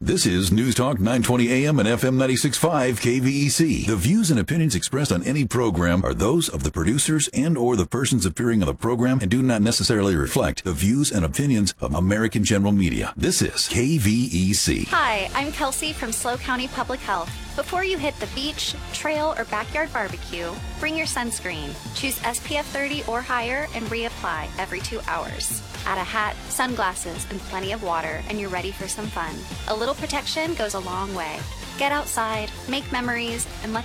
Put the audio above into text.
This is News Talk 920 AM and FM 96.5 KVEC. The views and opinions expressed on any program are those of the producers and or the persons appearing on the program and do not necessarily reflect the views and opinions of American General Media. This is KVEC. Hi, I'm Kelsey from SLO County Public Health. Before you hit the beach, trail, or backyard barbecue, bring your sunscreen. Choose SPF 30 or higher and reapply every 2 hours. Add a hat, sunglasses, and plenty of water, and you're ready for some fun. A little protection goes a long way. Get outside, make memories, and let